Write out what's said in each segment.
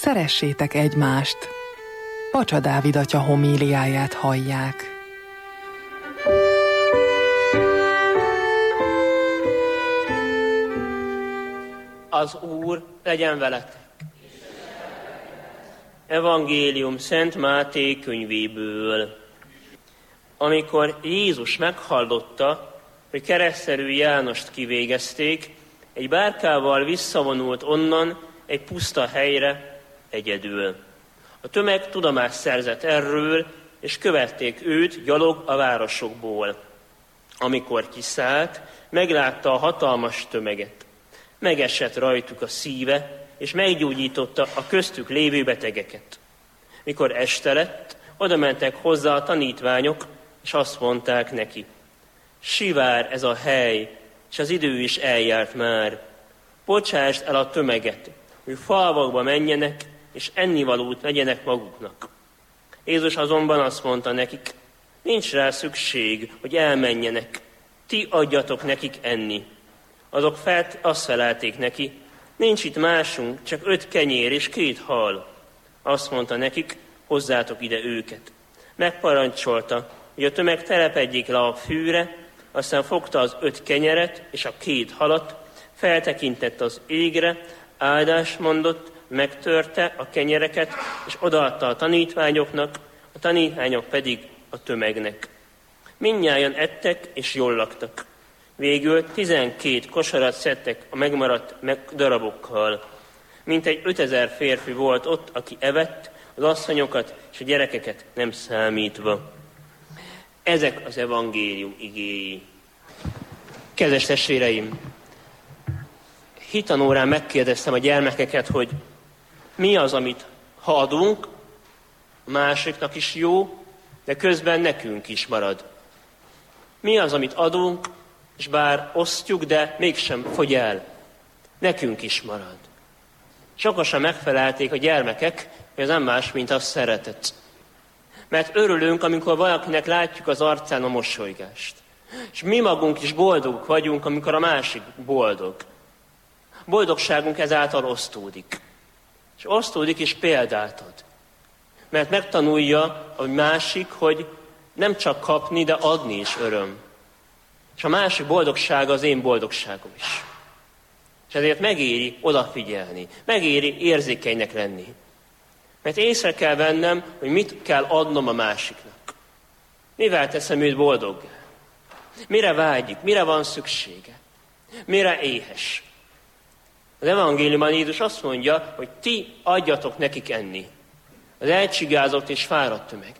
szeressétek egymást. Pacsa Dávid atya homíliáját hallják. Az Úr legyen veletek. Evangélium Szent Máté könyvéből. Amikor Jézus meghallotta, hogy keresztelő Jánost kivégezték, egy bárkával visszavonult onnan egy puszta helyre egyedül. A tömeg tudomást szerzett erről, és követték őt gyalog a városokból. Amikor kiszállt, meglátta a hatalmas tömeget. Megesett rajtuk a szíve, és meggyógyította a köztük lévő betegeket. Mikor este lett, oda mentek hozzá a tanítványok, és azt mondták neki: sivár ez a hely, és az idő is eljárt már. Bocsásd el a tömeget, hogy falvakba menjenek, és ennivalót vegyenek maguknak. Jézus azonban azt mondta nekik: nincs rá szükség, hogy elmenjenek, ti adjatok nekik enni. Azok azt felelték neki: nincs itt másunk, csak 5 kenyér és 2 hal. Azt mondta nekik: hozzátok ide őket. Megparancsolta, hogy a tömeg telepedjék le a fűre, aztán fogta az 5 kenyeret és a 2 halat, feltekintett az égre, áldást mondott, megtörte a kenyereket, és odaadta a tanítványoknak, a tanítványok pedig a tömegnek. Mindnyájan ettek és jól laktak. Végül 12 kosarat szedtek a megmaradt darabokkal. Mintegy 5000 férfi volt ott, aki evett, az asszonyokat és a gyerekeket nem számítva. Ezek az evangélium igéi. Kedves testvéreim, hitanórán megkérdeztem a gyermekeket, hogy mi az, amit ha adunk, a másiknak is jó, de közben nekünk is marad. Mi az, amit adunk, és bár osztjuk, de mégsem fogy el. Nekünk is marad. Sokasan megfelelték a gyermekek, hogy ez nem más, mint a szeretet. Mert örülünk, amikor valakinek látjuk az arcán a mosolygást. És mi magunk is boldogok vagyunk, amikor a másik boldog. Boldogságunk ezáltal osztódik. És osztódik és példát ad. Mert megtanulja a másik, hogy nem csak kapni, de adni is öröm. És a másik boldogsága az én boldogságom is. És ezért megéri odafigyelni, megéri érzékenynek lenni. Mert észre kell vennem, hogy mit kell adnom a másiknak. Mivel teszem őt boldoggá? Mire vágyik? Mire van szüksége? Mire éhes? Az evangéliumban Jézus azt mondja, hogy ti adjatok nekik enni. Az elcsigázott és fáradt tömegnek.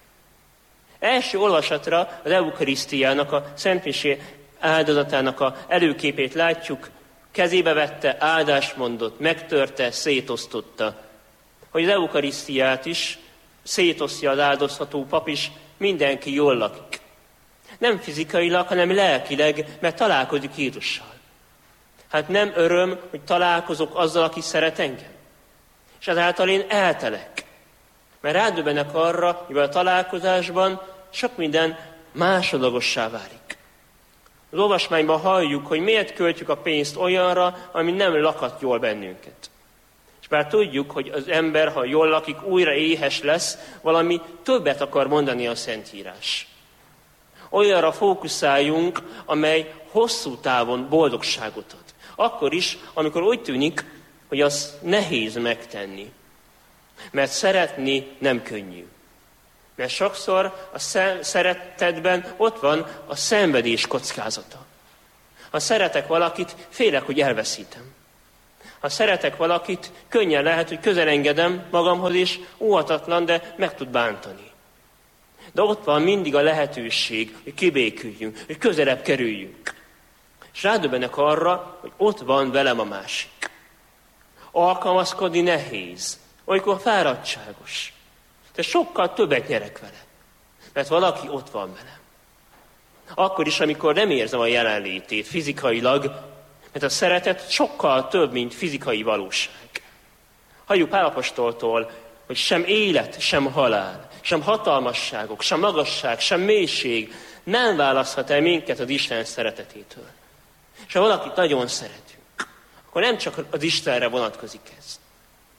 Első olvasatra az eukarisztiának, a szentmisé áldozatának a előképét látjuk. Kezébe vette, áldást mondott, megtörte, szétosztotta. Hogy az eukarisztiát is szétosztja az áldozható pap is, mindenki jól lakik. Nem fizikailag, hanem lelkileg, mert találkozik Jézussal. Hát nem öröm, hogy találkozok azzal, aki szeret engem. És ezáltal én eltelek. Mert rádöbbenek arra, hogy a találkozásban sok minden másodlagossá válik. Az olvasmányban halljuk, hogy miért költjük a pénzt olyanra, ami nem lakat jól bennünket. És bár tudjuk, hogy az ember, ha jól lakik, újra éhes lesz, valami többet akar mondani a Szentírás. Olyanra fókuszáljunk, amely hosszú távon boldogságot ad. Akkor is, amikor úgy tűnik, hogy az nehéz megtenni. Mert szeretni nem könnyű. Mert sokszor a szeretetben ott van a szenvedés kockázata. Ha szeretek valakit, félek, hogy elveszítem. Ha szeretek valakit, könnyen lehet, hogy közel engedem magamhoz, és óhatatlan, de meg tud bántani. De ott van mindig a lehetőség, hogy kibéküljünk, hogy közelebb kerüljünk. És rádöbbenek arra, hogy ott van velem a másik. Alkalmazkodni nehéz, olykor fáradtságos. De sokkal többet nyerek vele, mert valaki ott van velem. Akkor is, amikor nem érzem a jelenlétét fizikailag, mert a szeretet sokkal több, mint fizikai valóság. Halljuk Pál apostoltól, hogy sem élet, sem halál, sem hatalmasságok, sem magasság, sem mélység nem választhat el minket az Isten szeretetétől. És ha valakit nagyon szeretünk, akkor nem csak az Istenre vonatkozik ez.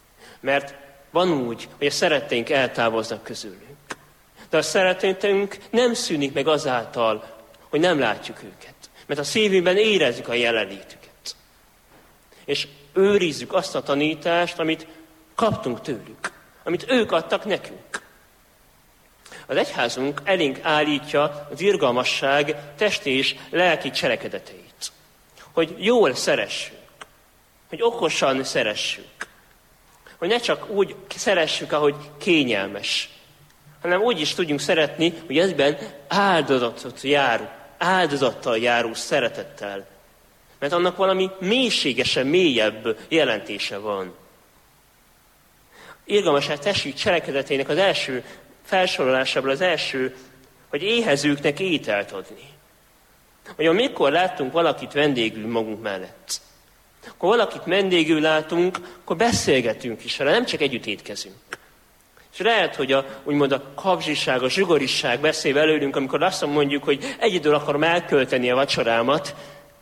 Mert van úgy, hogy a szeretteink eltávoznak közülünk. De a szeretetünk nem szűnik meg azáltal, hogy nem látjuk őket. Mert a szívünkben érezzük a jelenlétüket. És őrizzük azt a tanítást, amit kaptunk tőlük. Amit ők adtak nekünk. Az egyházunk elénk állítja az irgalmasság testi és lelki cselekedeteit. Hogy jól szeressünk. Hogy okosan szeressünk. Hogy ne csak úgy szeressük, ahogy kényelmes, hanem úgy is tudjunk szeretni, hogy ezben áldozattal járó szeretettel. Mert annak valami mélységesen mélyebb jelentése van. Irgalmasság testi cselekedetének az első felsorolásából az első, hogy éhezőknek ételt adni. Vagy amikor láttunk valakit vendégül magunk mellett. Akkor valakit vendégül látunk, akkor beszélgetünk is vele, nem csak együtt étkezünk. És lehet, hogy úgymond a kapzsiság, a zsugoriság beszél előlünk, amikor azt mondjuk, hogy egyedül akarom elkölteni a vacsorámat,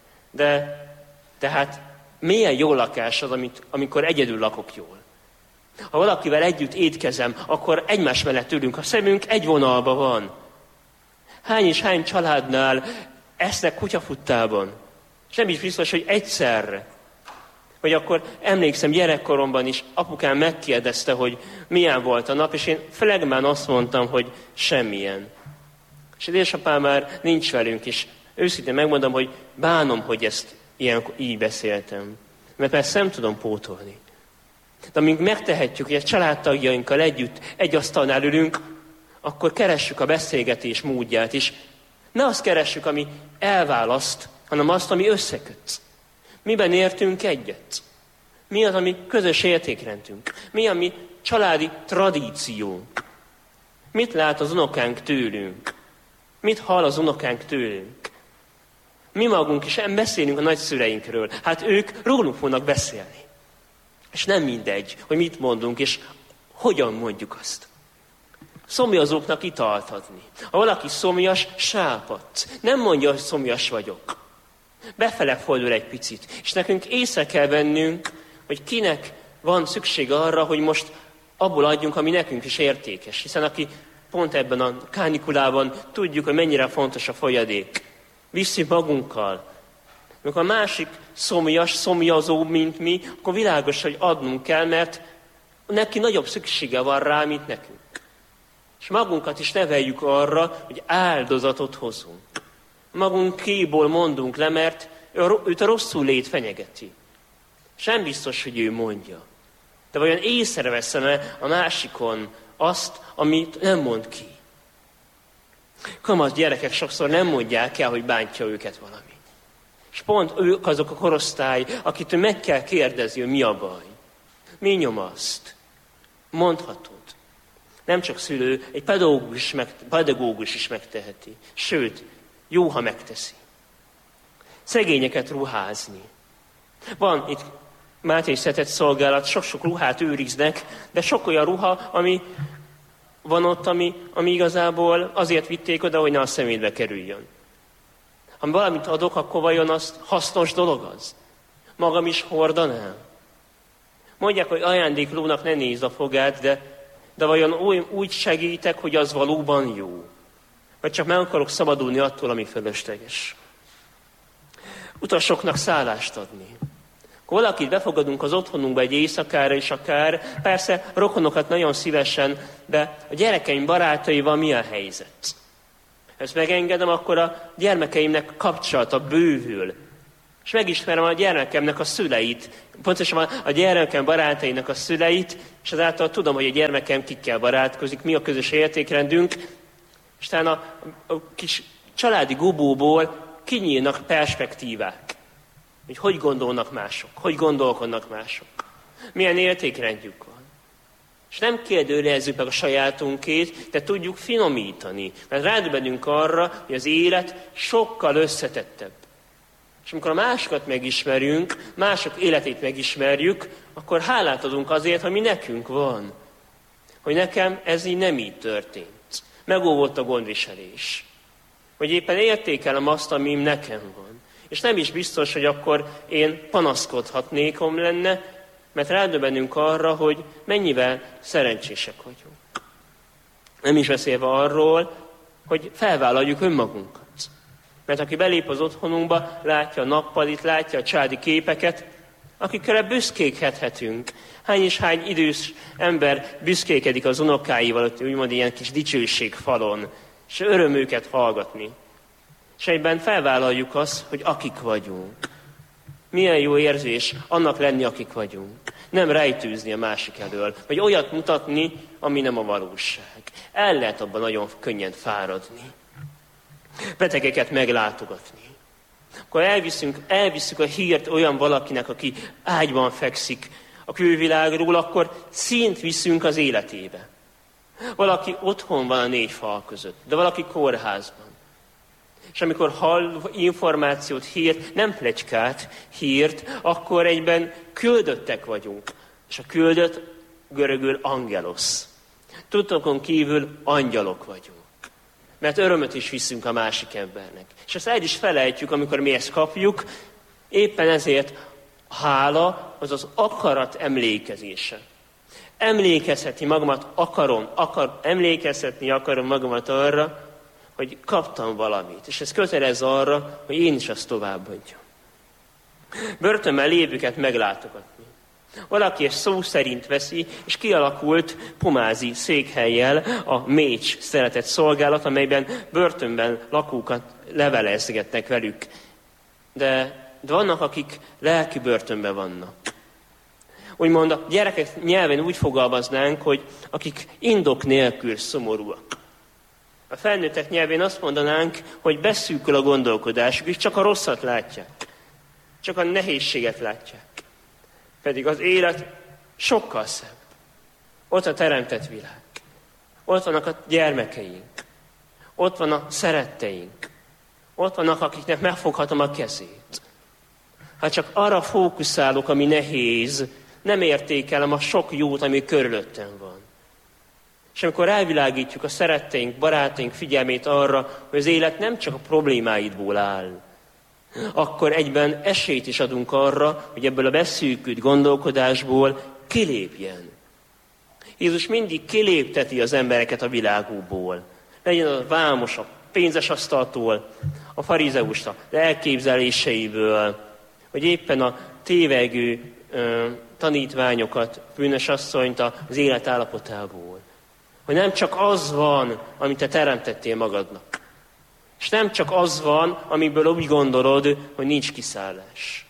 de hát milyen jó lakás az, amikor egyedül lakok jól. Ha valakivel együtt étkezem, akkor egymás mellett ülünk, a szemünk egy vonalban van. Hány és hány családnál esznek kutyafuttában, és nem is biztos, hogy egyszerre. Vagy akkor emlékszem gyerekkoromban is, apukám megkérdezte, hogy milyen volt a nap, és én flegmán azt mondtam, hogy semmilyen. És az édesapám már nincs velünk, és őszintén megmondom, hogy bánom, hogy ezt így beszéltem. Mert persze nem tudom pótolni. De amíg megtehetjük, hogy a családtagjainkkal együtt egy asztalnál ülünk, akkor keressük a beszélgetés módját is. Ne azt keressük, ami elválaszt, hanem azt, ami összeköt. Miben értünk egyet? Mi az, ami közös értékrendünk? Mi a mi családi tradíciónk? Mit lát az unokánk tőlünk? Mit hall az unokánk tőlünk? Mi magunk is beszélünk a nagyszüleinkről. Hát ők rólunk fognak beszélni. És nem mindegy, hogy mit mondunk, és hogyan mondjuk azt. Szomjazóknak italt adni. Ha valaki szomjas, sápadt. Nem mondja, hogy szomjas vagyok. Befele fordul egy picit. És nekünk észre kell vennünk, hogy kinek van szüksége arra, hogy most abból adjunk, ami nekünk is értékes. Hiszen aki pont ebben a kánikulában tudjuk, hogy mennyire fontos a folyadék. Viszi magunkkal. Amikor a másik szomjazó, mint mi, akkor világos, hogy adnunk kell, mert neki nagyobb szüksége van rá, mint nekünk. És magunkat is neveljük arra, hogy áldozatot hozunk. Magunkéból mondunk le, mert őt a rosszul lét fenyegeti. És nem biztos, hogy ő mondja. De vajon észreveszem-e a másikon azt, amit nem mond ki? Kamasz gyerekek sokszor nem mondják el, hogy bántja őket valami. És pont ők azok a korosztály, akit meg kell kérdezni, hogy mi a baj. Mi nyomaszt? Mondhatod. Nem csak szülő, egy pedagógus is megteheti. Sőt, jó, ha megteszi. Szegényeket ruházni. Van itt Máté Szeretett Szolgálat, sok-sok ruhát őriznek, de sok olyan ruha, ami van ott, ami igazából azért vitték oda, hogy ne a szemétbe kerüljön. Ha valamit adok, akkor vajon az hasznos dolog az? Magam is hordanám? Mondják, hogy ajándéklónak ne nézd a fogát, de vajon úgy segítek, hogy az valóban jó? Vagy csak meg akarok szabadulni attól, ami fölösleges? Utasoknak szállást adni. Akkor valakit befogadunk az otthonunkba egy éjszakára is akár, persze rokonokat nagyon szívesen, de a gyerekeim barátaival mi a helyzet? Ha ezt megengedem, akkor a gyermekeimnek kapcsolata bővül. És megismerem a gyermekemnek a szüleit, pontosabban a gyermekem barátainak a szüleit, és azáltal tudom, hogy a gyermekem kikkel barátkozik, mi a közös értékrendünk, és talán a kis családi gubóból kinyílnak perspektívák. Hogy gondolnak mások, hogy gondolkodnak mások. Milyen értékrendjük van. És nem kérdőjelezzük meg a sajátunkét, de tudjuk finomítani. Mert rádöbbenünk arra, hogy az élet sokkal összetettebb. És amikor a másokat megismerjünk, mások életét megismerjük, akkor hálát adunk azért, ami nekünk van. Hogy nekem ez így nem így történt. Megóvott a gondviselés. Hogy éppen értékelem azt, ami nekem van. És nem is biztos, hogy akkor én panaszkodhatnékom lenne, Mert rádöbbenünk arra, hogy mennyivel szerencsések vagyunk. Nem is beszélve arról, hogy felvállaljuk önmagunkat. Mert aki belép az otthonunkba, látja a nappalit, látja a családi képeket, akikre büszkékedhetünk. Hány és hány idős ember büszkékedik az unokáival, úgymond ilyen kis dicsőségfalon, és öröm őket hallgatni. És egyben felvállaljuk azt, hogy akik vagyunk. Milyen jó érzés annak lenni, akik vagyunk. Nem rejtőzni a másik elől, vagy olyat mutatni, ami nem a valóság. El lehet abban nagyon könnyen fáradni. Betegeket meglátogatni. Akkor elviszük a hírt olyan valakinek, aki ágyban fekszik a külvilágról, akkor színt viszünk az életébe. Valaki otthon van a 4 fal között, de valaki kórházban. És amikor hall információt, hírt, nem pletykát, hírt, akkor egyben küldöttek vagyunk. És a küldött görögül angelos. Tudtokon kívül angyalok vagyunk. Mert örömöt is viszünk a másik embernek. És ezt el is felejtjük, amikor mi ezt kapjuk. Éppen ezért a hála az az akarat emlékezése. Emlékezhetni magamat emlékezhetni akarom magamat arra, hogy kaptam valamit. És ez kötelez arra, hogy én is azt továbbadjam. Börtönben lévőket meglátogatni. Valaki ezt szó szerint veszi, és kialakult pomázi székhellyel a Mécs szeretett szolgálat, amelyben börtönben lakókat levelezgetnek velük. De vannak, akik lelki börtönben vannak. Úgymond a gyerekek nyelven úgy fogalmaznánk, hogy akik indok nélkül szomorúak. A felnőttek nyelvén azt mondanánk, hogy beszűkül a gondolkodásuk, és csak a rosszat látják. Csak a nehézséget látják. Pedig az élet sokkal szebb. Ott a teremtett világ. Ott vannak a gyermekeink. Ott van a szeretteink. Ott vannak, akiknek megfoghatom a kezét. Ha csak arra fókuszálok, ami nehéz, nem értékelem a sok jót, ami körülöttem van. És amikor elvilágítjuk a szeretteink, barátaink figyelmét arra, hogy az élet nem csak a problémáidból áll, akkor egyben esélyt is adunk arra, hogy ebből a beszűkült gondolkodásból kilépjen. Jézus mindig kilépteti az embereket a világúból. Legyen a vámos, a pénzes asztaltól, a farizeus elképzeléseiből, vagy éppen a tévegő tanítványokat, bűnös asszonyt az élet állapotából. Hogy nem csak az van, amit te teremtettél magadnak. És nem csak az van, amiből úgy gondolod, hogy nincs kiszállás.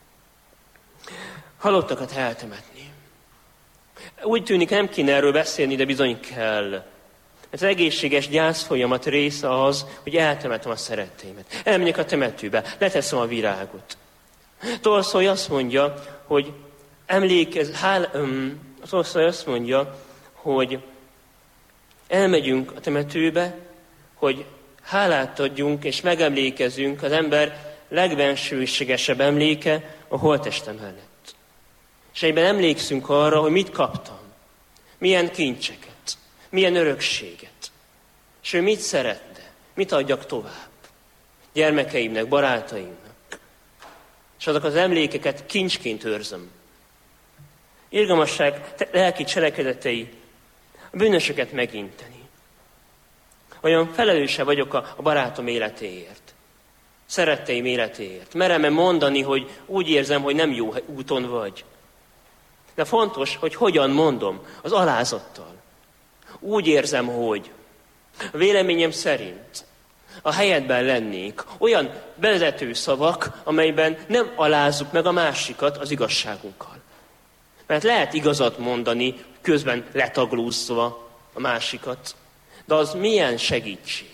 Halottakat eltemetni. Úgy tűnik, nem kéne erről beszélni, de bizony kell. Ez egészséges gyászfolyamat része az, hogy eltemetem a szeretteimet. Elmegyek a temetőbe, leteszem a virágot. Tolsztoy azt mondja, hogy Tolsztoy azt mondja, hogy elmegyünk a temetőbe, hogy hálát adjunk és megemlékezünk az ember legbensőségesebb emléke a holtteste mellett. És egyben emlékszünk arra, hogy mit kaptam, milyen kincseket, milyen örökséget, és ő mit szeretne, mit adjak tovább gyermekeimnek, barátaimnak. És azok az emlékeket kincsként őrzöm. Irgalmasság lelki cselekedetei a bűnösöket meginteni. Olyan felelőse vagyok a barátom életéért, szeretteim életéért. Merem-e mondani, hogy úgy érzem, hogy nem jó úton vagy. De fontos, hogy hogyan mondom, az alázattal. Úgy érzem, hogy a véleményem szerint a helyedben lennék olyan vezető szavak, amelyben nem alázzuk meg a másikat az igazságunkkal. Mert lehet igazat mondani, közben letaglózva a másikat, de az milyen segítség?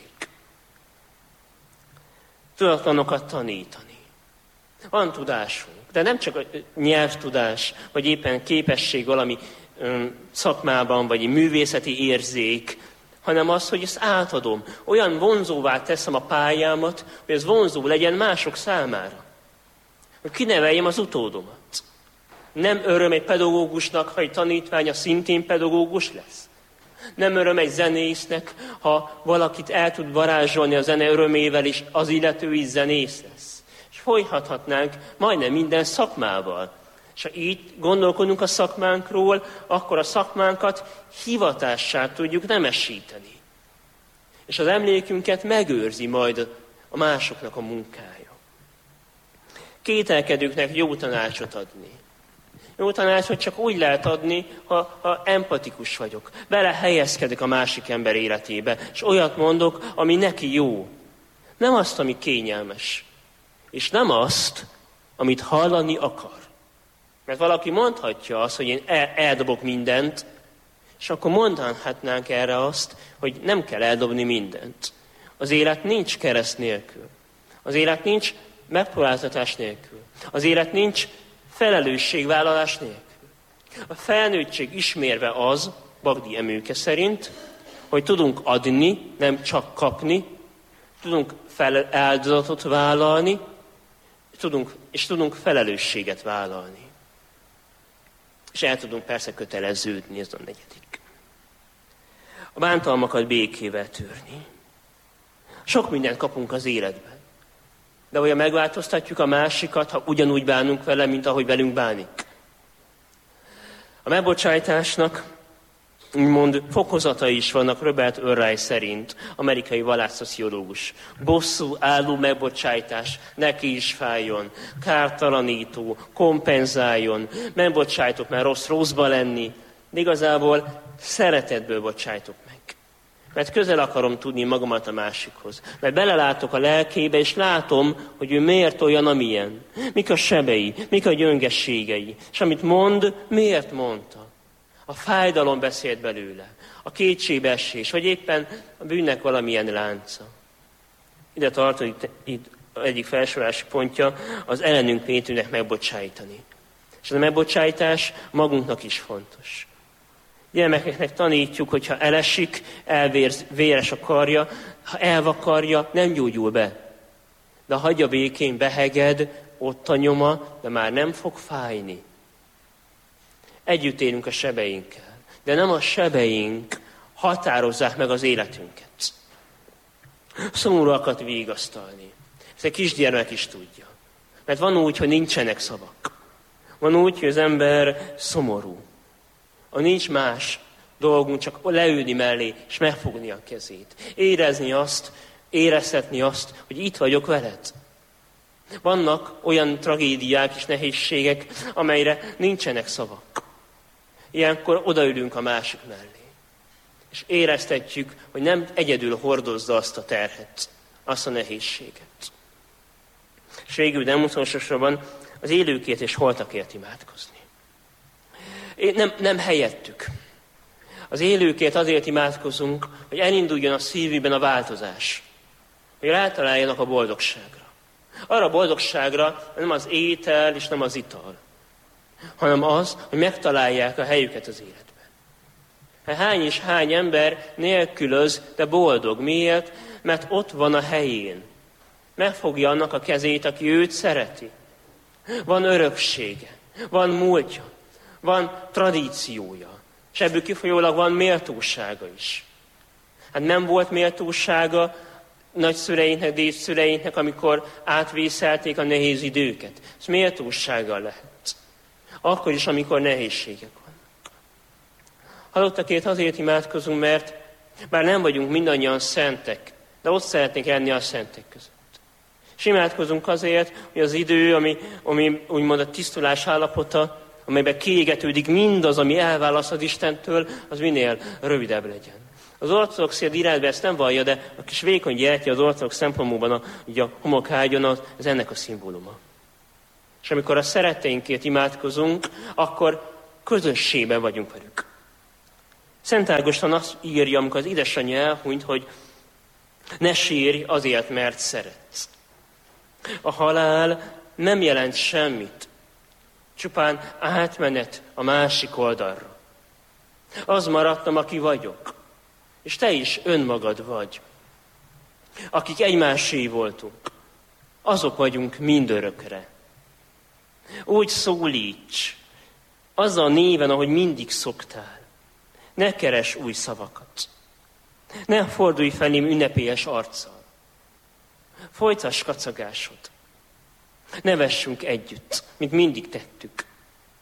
Tudatlanokat tanítani. Van tudásunk, de nem csak a nyelvtudás, vagy éppen képesség valami szakmában, vagy művészeti érzék, hanem az, hogy ezt átadom. Olyan vonzóvá teszem a pályámat, hogy ez vonzó legyen mások számára. Hogy kineveljem az utódomat. Nem öröm egy pedagógusnak, ha egy tanítványa szintén pedagógus lesz. Nem öröm egy zenésznek, ha valakit el tud varázsolni a zene örömével, és az illető is zenész lesz. És folytathatnánk majdnem minden szakmával. És ha így gondolkodunk a szakmánkról, akkor a szakmánkat hivatássá tudjuk nemesíteni. És az emlékünket megőrzi majd a másoknak a munkája. Kételkedőknek jó tanácsot adni. Jó tanácsot csak úgy lehet adni, ha empatikus vagyok. Belehelyezkedek a másik ember életébe, és olyat mondok, ami neki jó. Nem azt, ami kényelmes. És nem azt, amit hallani akar. Mert valaki mondhatja azt, hogy én eldobok mindent, és akkor mondhatnánk erre azt, hogy nem kell eldobni mindent. Az élet nincs kereszt nélkül. Az élet nincs megpróbáltatás nélkül. Az élet nincs felelősségvállalás nélkül. A felnőttség ismérve az, Bagdi Emőke szerint, hogy tudunk adni, nem csak kapni, tudunk áldozatot vállalni, és tudunk felelősséget vállalni. És el tudunk persze köteleződni, ez a negyedik. A bántalmakat békével törni. Sok mindent kapunk az életben. De olyan megváltoztatjuk a másikat, ha ugyanúgy bánunk vele, mint ahogy velünk bánik. A megbocsájtásnak úgymond fokozatai is vannak Robert Urry szerint, amerikai vallásszociológus. Bosszú, álló megbocsájtás, neki is fájjon, kártalanító, kompenzáljon, megbocsájtok, mert rosszba lenni, de igazából szeretetből bocsájtok meg. Mert közel akarom tudni magamat a másikhoz. Mert belelátok a lelkébe, és látom, hogy ő miért olyan, amilyen. Mik a sebei, mik a gyöngességei. És amit mond, miért mondta. A fájdalom beszélt belőle. A kétségbeesés, vagy éppen a bűnnek valamilyen lánca. Ide tartozik itt egyik felsorolási pontja, az ellenünk vétőnek megbocsájtani. És a megbocsájtás magunknak is fontos. Gyermekeknek tanítjuk, hogy ha elesik, véres a karja, ha elvakarja, nem gyógyul be. De hagyja békén, beheged, ott a nyoma, de már nem fog fájni. Együtt élünk a sebeinkkel, de nem a sebeink határozzák meg az életünket. Szomorúakat vigasztalni. Ezt egy kisgyermek is tudja. Mert van úgy, hogy nincsenek szavak. Van úgy, hogy az ember szomorú. Nincs más dolgunk, csak leülni mellé, és megfogni a kezét. Éreztetni azt, hogy itt vagyok veled. Vannak olyan tragédiák és nehézségek, amelyre nincsenek szavak. Ilyenkor odaülünk a másik mellé. És éreztetjük, hogy nem egyedül hordozza azt a terhet, azt a nehézséget. És végül nem utolsó sorban az élőkért és holtakért imádkozni. Nem helyettük. Az élőkért azért imádkozunk, hogy elinduljon a szívükben a változás. Hogy rátaláljanak a boldogságra. Arra a boldogságra nem az étel és nem az ital, hanem az, hogy megtalálják a helyüket az életben. Hány és hány ember nélkülöz, de boldog. Miért? Mert ott van a helyén. Megfogja annak a kezét, aki őt szereti. Van öröksége, van múltja. Van tradíciója, és ebből kifolyólag van méltósága is. Hát nem volt méltósága nagyszüleinknek, dédszüleinknek, amikor átvészelték a nehéz időket. Ez méltósággal lehet. Akkor is, amikor nehézségek vannak. Halottakért azért imádkozunk, mert bár nem vagyunk mindannyian szentek, de ott szeretnénk lenni a szentek között. És imádkozunk azért, hogy az idő, ami úgymond a tisztulás állapota, amelyben kiégetődik mindaz, ami elválaszt az Istentől, az minél rövidebb legyen. Az ortodox irányban ezt nem vallja, de a kis vékony gyertya az ortodox szempontból a homokágyon, ez ennek a szimbóluma. És amikor a szeretteinkért imádkozunk, akkor közösségben vagyunk velük. Szent Ágoston azt írja, amikor az édesanyja elhunyt, hogy ne sírj azért, mert szeretsz. A halál nem jelent semmit, csupán átmenet a másik oldalra. Az maradtam, aki vagyok, és te is önmagad vagy. Akik egymásé voltunk, azok vagyunk mindörökre. Úgy szólíts, azzal a néven, ahogy mindig szoktál. Ne keres új szavakat. Ne fordulj felém ünnepélyes arccal. Folytass kacagásod. Ne vessünk együtt, mint mindig tettük.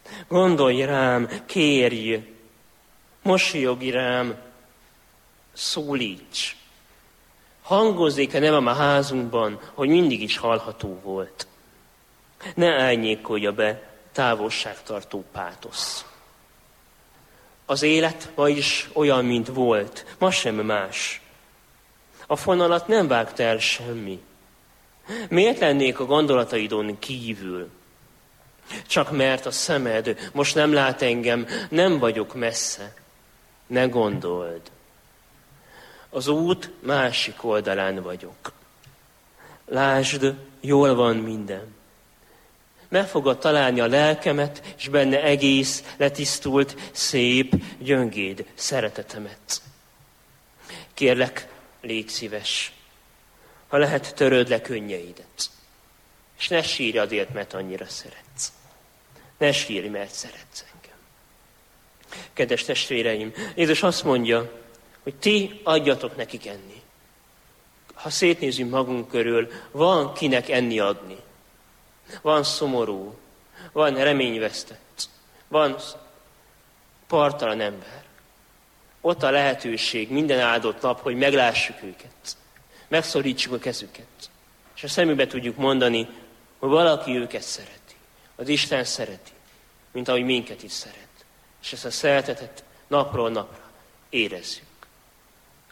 Gondolj rám, kérj, mosolyogj rám, szólíts. Hangozzék a nevem a házunkban, hogy mindig is hallható volt. Ne árnyékolja be távolságtartó pátosz. Az élet ma is olyan, mint volt, ma sem más. A fonalat nem vágta el semmi. Miért lennék a gondolataidon kívül? Csak mert a szemed most nem lát engem, nem vagyok messze. Ne gondold. Az út másik oldalán vagyok. Lásd, jól van minden. Meg fogod találni a lelkemet, és benne egész, letisztult, szép, gyöngéd szeretetemet. Kérlek, légy szíves, ha lehet, töröd le könnyeidet. És ne sírj azért, mert annyira szeretsz. Ne sírj, mert szeretsz engem. Kedves testvéreim, Jézus azt mondja, hogy ti adjatok nekik enni. Ha szétnézünk magunk körül, van kinek enni adni. Van szomorú, van reményvesztett, van parttalan ember. Ott a lehetőség minden áldott nap, hogy meglássuk őket, megszorítsuk a kezüket, és a szemükbe tudjuk mondani, hogy valaki őket szereti. Az Isten szereti, mint ahogy minket is szeret. És ezt a szeretetet napról napra érezzük.